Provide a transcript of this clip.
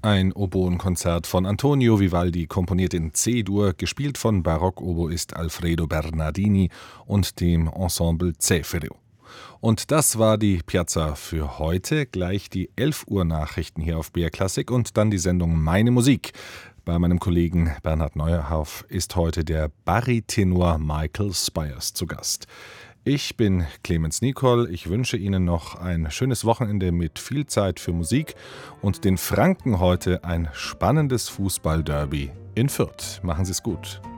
Ein Oboenkonzert von Antonio Vivaldi, komponiert in C-Dur, gespielt von Barockoboist Alfredo Bernardini und dem Ensemble Cefiro. Und das war die Piazza für heute. Gleich die 11 Uhr Nachrichten hier auf BR Klassik und dann die Sendung Meine Musik. Bei meinem Kollegen Bernhard Neuhauf ist heute der Baritenor Michael Spires zu Gast. Ich bin Clemens Nicol. Ich wünsche Ihnen noch ein schönes Wochenende mit viel Zeit für Musik und den Franken heute ein spannendes Fußballderby in Fürth. Machen Sie es gut.